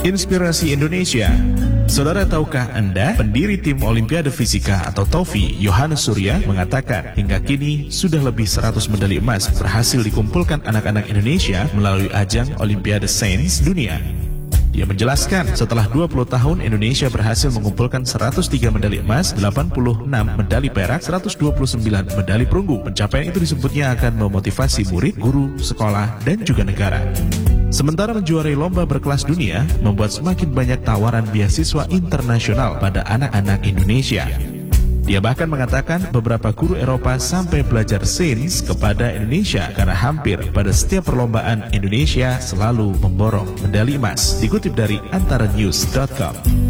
Inspirasi Indonesia. Saudara, tahukah Anda, pendiri tim Olimpiade Fisika atau TOFI, Yohanes Surya, mengatakan hingga kini sudah lebih 100 medali emas berhasil dikumpulkan anak-anak Indonesia melalui ajang Olimpiade Sains Dunia. Dia menjelaskan, setelah 20 tahun Indonesia berhasil mengumpulkan 103 medali emas, 86 medali perak, 129 medali perunggu. Pencapaian itu disebutnya akan memotivasi murid, guru, sekolah, dan juga negara. Sementara menjuarai lomba berkelas dunia, membuat semakin banyak tawaran beasiswa internasional pada anak-anak Indonesia. Dia bahkan mengatakan beberapa guru Eropa sampai belajar sains kepada Indonesia karena hampir pada setiap perlombaan Indonesia selalu memborong medali emas. Dikutip dari antaranews.com.